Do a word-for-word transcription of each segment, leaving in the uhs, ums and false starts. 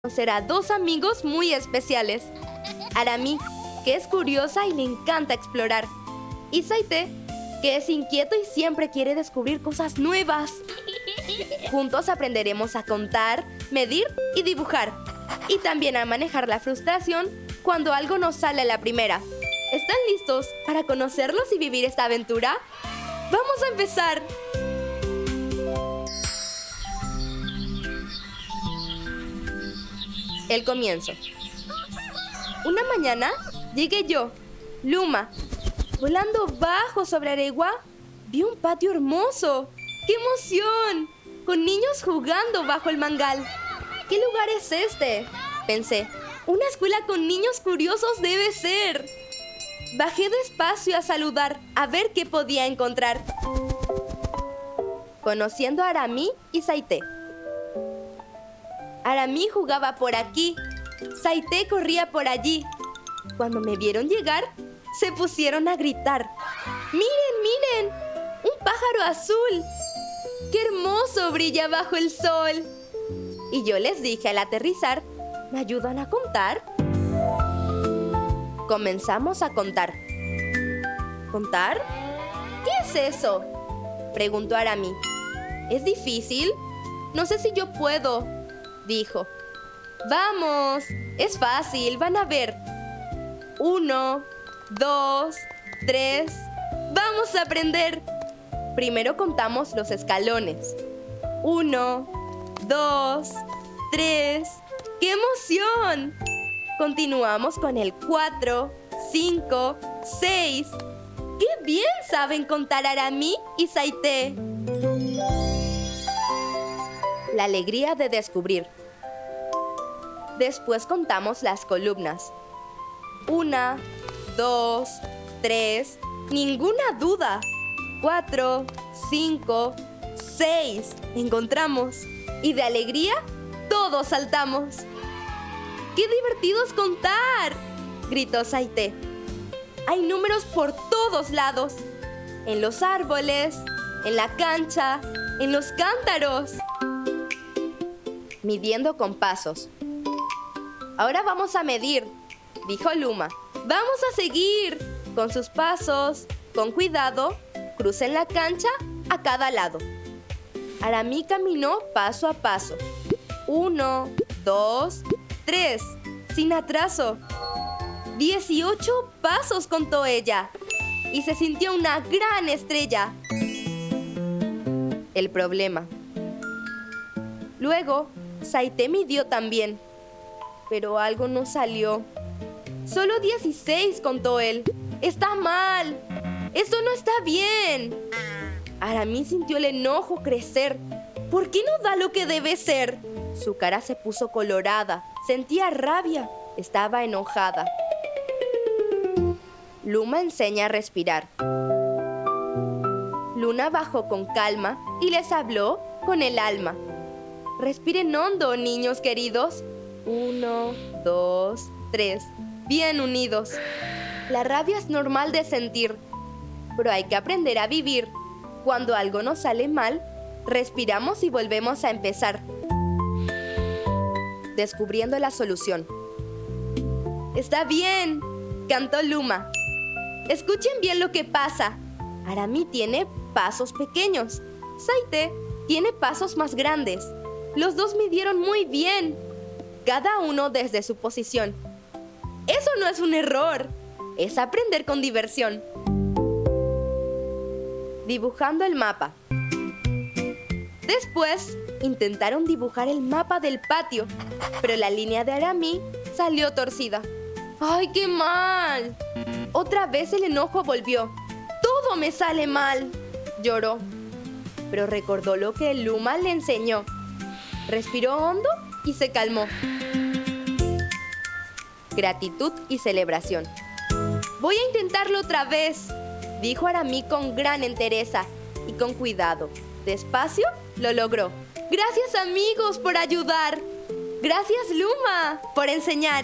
Conocer a dos amigos muy especiales. Arami, que es curiosa y le encanta explorar. Y Saite, que es inquieto y siempre quiere descubrir cosas nuevas. Juntos aprenderemos a contar, medir y dibujar. Y también a manejar la frustración cuando algo no sale a la primera. ¿Están listos para conocerlos y vivir esta aventura? ¡Vamos a empezar! El comienzo. Una mañana llegué yo, Luma. Volando bajo sobre Aregua, vi un patio hermoso. ¡Qué emoción! Con niños jugando bajo el mangal. ¿Qué lugar es este?, pensé. Una escuela con niños curiosos debe ser. Bajé despacio a saludar, a ver qué podía encontrar. Conociendo a Arami y Saite. Arami jugaba por aquí, Saite corría por allí. Cuando me vieron llegar, se pusieron a gritar. ¡Miren, miren! ¡Un pájaro azul! ¡Qué hermoso brilla bajo el sol! Y yo les dije al aterrizar, ¿me ayudan a contar? Comenzamos a contar. ¿Contar? ¿Qué es eso?, preguntó Arami. ¿Es difícil? No sé si yo puedo, dijo. ¡Vamos! Es fácil, van a ver. Uno, dos, tres. ¡Vamos a aprender! Primero contamos los escalones. Uno, dos, tres. ¡Qué emoción! Continuamos con el cuatro, cinco, seis. ¡Qué bien saben contar Arami y Saite! La alegría de descubrir. Después contamos las columnas. Una, dos, tres. Ninguna duda. Cuatro, cinco, seis. Encontramos. Y de alegría, todos saltamos. ¡Qué divertido es contar!, gritó Saite. Hay números por todos lados. En los árboles, en la cancha, en los cántaros. Midiendo con pasos. Ahora vamos a medir, dijo Luma. Vamos a seguir. Con sus pasos, con cuidado, crucen la cancha a cada lado. Arami caminó paso a paso. Uno, dos, tres, sin atraso. Dieciocho pasos contó ella. Y se sintió una gran estrella. El problema. Luego, Saite midió también, pero algo no salió. Solo dieciséis contó él. ¡Está mal! ¡Esto no está bien! Arami sintió el enojo crecer. ¿Por qué no da lo que debe ser? Su cara se puso colorada. Sentía rabia. Estaba enojada. Luma enseña a respirar. Luna bajó con calma y les habló con el alma. Respiren hondo, niños queridos. Uno, dos, tres. Bien unidos. La rabia es normal de sentir, pero hay que aprender a vivir. Cuando algo nos sale mal, respiramos y volvemos a empezar. Descubriendo la solución. ¡Está bien!, cantó Luma. Escuchen bien lo que pasa. Arami tiene pasos pequeños. Saite tiene pasos más grandes. Los dos midieron muy bien, cada uno desde su posición. Eso no es un error, es aprender con diversión. Dibujando el mapa. Después, intentaron dibujar el mapa del patio, pero la línea de Arami salió torcida. ¡Ay, qué mal! Otra vez el enojo volvió. ¡Todo me sale mal!, lloró. Pero recordó lo que Luma le enseñó. Respiró hondo y se calmó. Gratitud y celebración. Voy a intentarlo otra vez, dijo Arami con gran entereza y con cuidado. Despacio lo logró. Gracias, amigos, por ayudar. Gracias, Luma, por enseñar.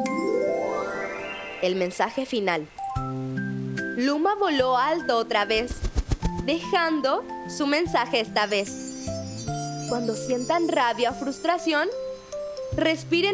El mensaje final. Luma voló alto otra vez, dejando su mensaje esta vez. Cuando sientan rabia o frustración, Respiren